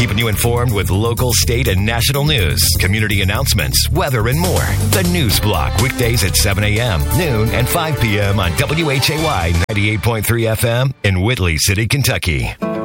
keeping you informed with local, state, and national news, community announcements, weather, and more. The News Block, weekdays at 7 a.m., noon, and 5 p.m. on WHAY 98.3 FM in Whitley City, Kentucky.